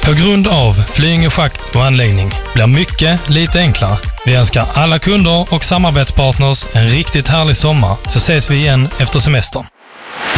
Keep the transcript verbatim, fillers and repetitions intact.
På grund av Flyinge schakt och anläggning blir mycket lite enklare. Vi önskar alla kunder och samarbetspartners en riktigt härlig sommar, så ses vi igen efter semestern.